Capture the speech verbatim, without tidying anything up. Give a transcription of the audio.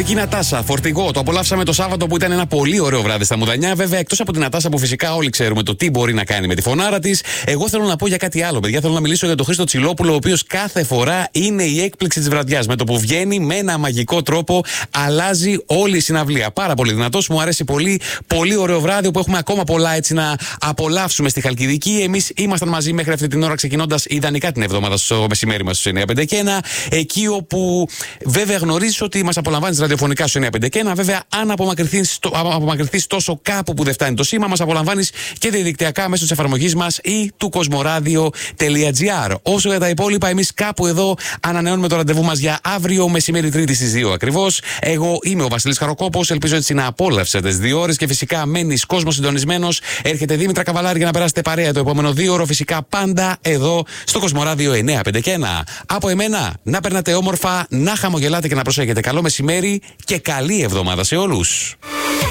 μοναδική Νατάσα, φορτηγό. Το απολαύσαμε το Σάββατο που ήταν ένα πολύ ωραίο βράδυ στα Μουδανιά. Βέβαια, εκτός από την Νατάσα που φυσικά όλοι ξέρουμε το τι μπορεί να κάνει με τη φωνάρα της, εγώ θέλω να πω για κάτι άλλο, παιδιά. Θέλω να μιλήσω για τον Χρήστο Τσιλόπουλο, ο οποίος κάθε φορά είναι η έκπληξη της βραδιάς. Με το που βγαίνει με ένα μαγικό τρόπο, αλλάζει όλη η συναυλία. Πάρα πολύ δυνατός, μου αρέσει πολύ. Πολύ ωραίο βράδυ που έχουμε ακόμα πολλά έτσι να απολαύσουμε στη Χαλκιδική. Εμείς ήμασταν μαζί μέχρι αυτή την ώρα, ξεκινώντας ιδανικά την εβδομάδα στο μεσημέρι μας στους εννιά πέντε και ένα. Εκεί όπου βέβαια γνωρίζεις ότι μας απολαμβάνεις ραδιοφωνικά στους εννιά πέντε και ένα. Βέβαια, αν απομακρυνθείς, απομακρυνθείς τόσο κάπου που δεν φτάνει το σήμα, μας απολαμβάνεις και διαδικτυακά μέσω της εφαρμογής μας ή του κοσμοradio τελεία gr. Όσο για τα υπόλοιπα, εμείς κάπου εδώ ανανεώνουμε το ραντεβού μας για αύριο μεσημέρι Τρίτη στις δύο ακριβώς. Εγώ είμαι ο Βασίλης Χαροκόπος. Ελπίζω έτσι να απόλαυσετε τις δύο ώρες και φυσικά μένεις κόσμος συντονισμένος. Έρχεται Δήμητρα Καβαλάρη για να περάσετε παρέα το επόμενο δύο ώρο. Φυσικά πάντα εδώ στο Κοσμοράδιο εννιά πέντε και ένα. Από εμένα, να περνάτε όμορφα, να χαμογελάτε και να προσέχετε. Καλό μεσημέρι και καλή εβδομάδα σε όλους.